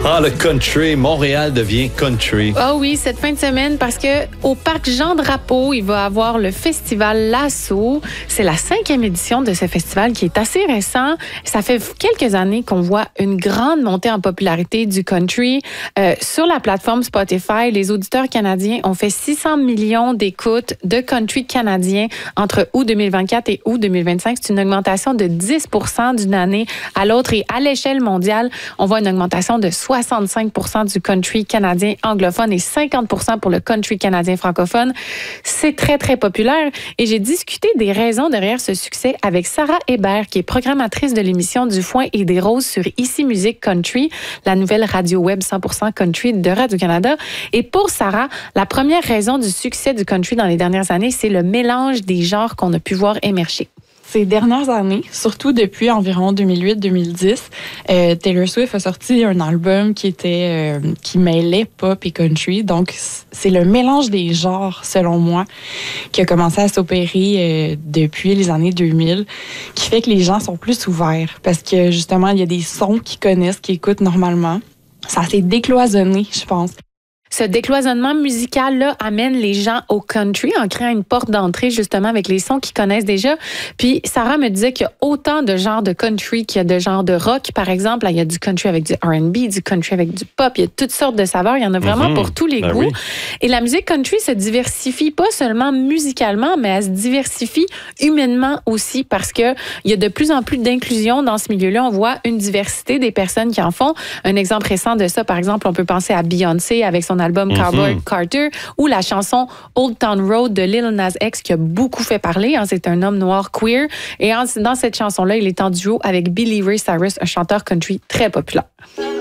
Ah, le country. Montréal devient country. Ah oui, cette fin de semaine, parce que au parc Jean-Drapeau, il va avoir le festival Lasso. C'est la 5e édition de ce festival qui est assez récent. Ça fait quelques années qu'on voit une grande montée en popularité du country. Sur la plateforme Spotify, les auditeurs canadiens ont fait 600 millions d'écoutes de country canadien entre août 2024 et août 2025. C'est une augmentation de 10 % d'une année à l'autre. Et à l'échelle mondiale, on voit une augmentation de 65 % du country canadien anglophone et 50 % pour le country canadien francophone. C'est très, très populaire. Et j'ai discuté des raisons derrière ce succès avec Sarah Hébert, qui est programmatrice de l'émission Du Foin et des Roses sur Ici Musique Country, la nouvelle radio web 100% country de Radio-Canada. Et pour Sarah, la première raison du succès du country dans les dernières années, c'est le mélange des genres qu'on a pu voir émerger. Ces dernières années, surtout depuis environ 2008-2010, Taylor Swift a sorti un album qui mêlait pop et country. Donc, c'est le mélange des genres, selon moi, qui a commencé à s'opérer depuis les années 2000, qui fait que les gens sont plus ouverts parce que, justement, il y a des sons qu'ils connaissent, qu'ils écoutent normalement. Ça s'est décloisonné, je pense. Ce décloisonnement musical-là amène les gens au country en créant une porte d'entrée justement avec les sons qu'ils connaissent déjà. Puis Sarah me disait qu'il y a autant de genres de country qu'il y a de genres de rock. Par exemple, là, il y a du country avec du R&B, du country avec du pop. Il y a toutes sortes de saveurs. Il y en a vraiment pour tous les goûts. Oui. Et la musique country se diversifie pas seulement musicalement, mais elle se diversifie humainement aussi parce que il y a de plus en plus d'inclusion dans ce milieu-là. On voit une diversité des personnes qui en font. Un exemple récent de ça, par exemple, on peut penser à Beyoncé avec son album Cowboy Carter ou la chanson Old Town Road de Lil Nas X qui a beaucoup fait parler. C'est un homme noir queer. Et dans cette chanson-là, il est en duo avec Billy Ray Cyrus, un chanteur country très populaire.